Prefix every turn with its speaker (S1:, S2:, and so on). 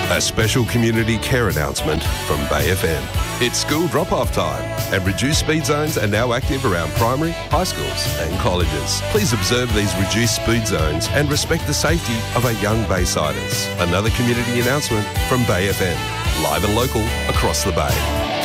S1: A special community care announcement from Bay FM. It's school drop-off time and reduced speed zones are now active around primary, high schools and colleges. Please observe these reduced speed zones and respect the safety of our young Baysiders. Another community announcement from Bay FM. Live and local across the Bay.